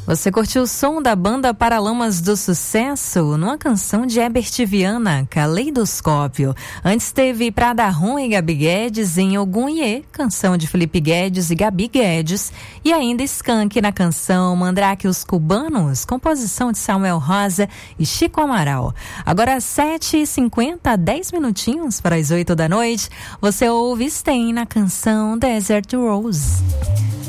Você curtiu o som da banda Paralamas do Sucesso numa canção de Herbert Viana, Caleidoscópio. Antes teve Prada Ron e Gabi Guedes em Ogum Iê, canção de Felipe Guedes e Gabi Guedes. E ainda Skank na canção Mandrake os Cubanos, composição de Samuel Rosa e Chico Amaral. Agora 7h50, 10 minutinhos para as 8 da noite, você ouve Stain na canção Desert Rose.